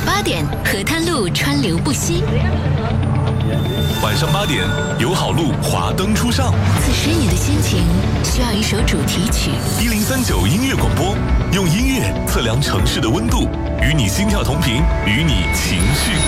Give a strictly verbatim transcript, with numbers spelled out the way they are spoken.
八点，河滩路川流不息。 晚上八点，友好路华灯初上。 此时你的心情需要一首主题曲。 一零三九音乐广播，用音乐测量城市的温度，与你心跳同频，与你情绪